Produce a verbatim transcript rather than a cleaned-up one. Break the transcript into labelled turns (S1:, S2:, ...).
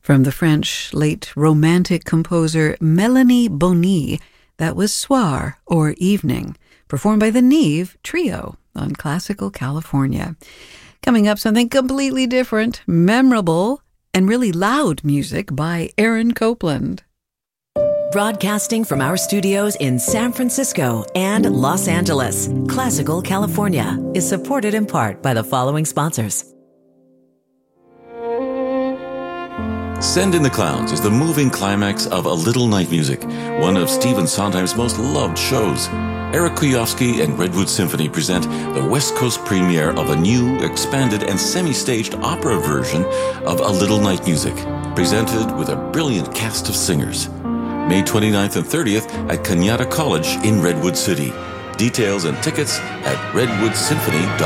S1: From the French late Romantic composer Melanie Bonny, that was Soir, or Evening, performed by the Neve Trio on Classical California. Coming up, something completely different, memorable, and really loud music by Aaron Copland.
S2: Broadcasting from our studios in San Francisco and Los Angeles, Classical California is supported in part by the following sponsors.
S3: Send in the Clowns is the moving climax of A Little Night Music, one of Stephen Sondheim's most loved shows. Eric Kuyovsky and Redwood Symphony present the West Coast premiere of a new, expanded, and semi-staged opera version of A Little Night Music, presented with a brilliant cast of singers. May twenty-ninth and thirtieth at Cañada College in Redwood City. Details and tickets at redwood symphony dot com.